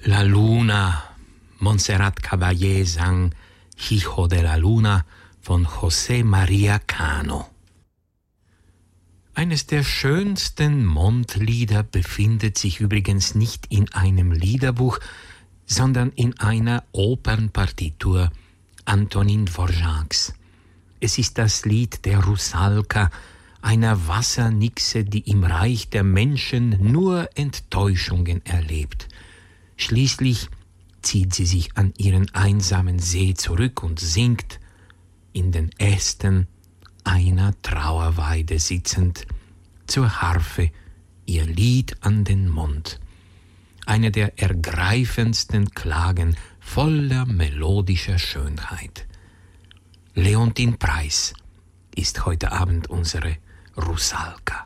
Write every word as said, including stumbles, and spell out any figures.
La Luna, Montserrat Caballé sang Hijo de la Luna von José María Cano. Eines der schönsten Mondlieder befindet sich übrigens nicht in einem Liederbuch, sondern in einer Opernpartitur Antonin Dvořáks. Es ist das Lied der Rusalka, einer Wassernixe, die im Reich der Menschen nur Enttäuschungen erlebt. Schließlich zieht sie sich an ihren einsamen See zurück und singt, in den Ästen einer Trauerweide sitzend, zur Harfe ihr Lied an den Mond. Eine der ergreifendsten Klagen voller melodischer Schönheit. Leontin Preiss ist heute Abend unsere Rusalka.